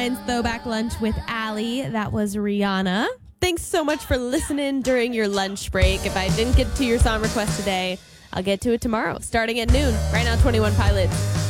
Throwback Lunch with Allie. That was Rihanna. Thanks so much for listening during your lunch break. If I didn't get to your song request today, I'll get to it tomorrow, starting at noon. Right now, 21 Pilots.